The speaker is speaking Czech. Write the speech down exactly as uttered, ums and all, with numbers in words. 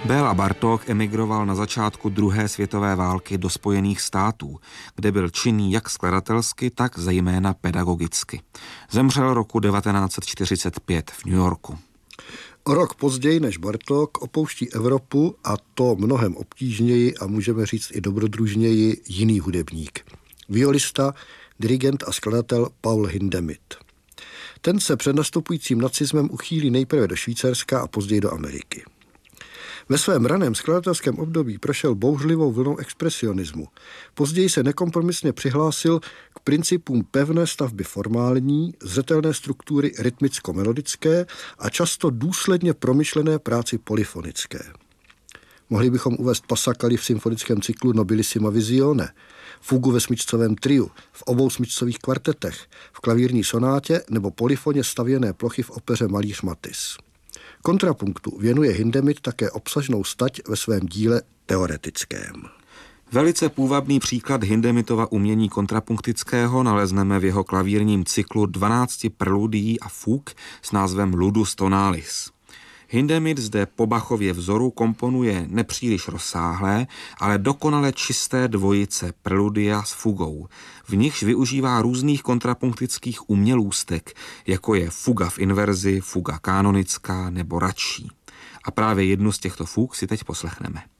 Béla Bartók emigroval na začátku druhé světové války do Spojených států, kde byl činný jak skladatelsky, tak zejména pedagogicky. Zemřel roku devatenáct set čtyřicet pět v New Yorku. O rok později než Bartók opouští Evropu, a to mnohem obtížněji a můžeme říct i dobrodružněji, jiný hudebník. Violista, dirigent a skladatel Paul Hindemith. Ten se před nastupujícím nacismem uchýlí nejprve do Švýcarska a později do Ameriky. Ve svém raném skladatelském období prošel bouřlivou vlnou expresionismu. Později se nekompromisně přihlásil k principům pevné stavby formální, zřetelné struktury rytmicko-melodické a často důsledně promyšlené práci polyfonické. Mohli bychom uvést Passacagli v symfonickém cyklu Nobilissima Visione, fugu ve smyčcovém triu, v obou smyčcových kvartetech, v klavírní sonátě nebo polyfoně stavěné plochy v opeře Malíř Matisse. Kontrapunktu věnuje Hindemith také obsažnou stať ve svém díle teoretickém. Velice půvabný příklad Hindemithova umění kontrapunktického nalezneme v jeho klavírním cyklu dvanácti preludií a fug s názvem Ludus Tonalis. Hindemith zde po Bachově vzoru komponuje nepříliš rozsáhlé, ale dokonale čisté dvojice preludia s fugou. V nichž využívá různých kontrapunktických umělůstek, jako je fuga v inverzi, fuga kanonická nebo radší. A právě jednu z těchto fug si teď poslechneme.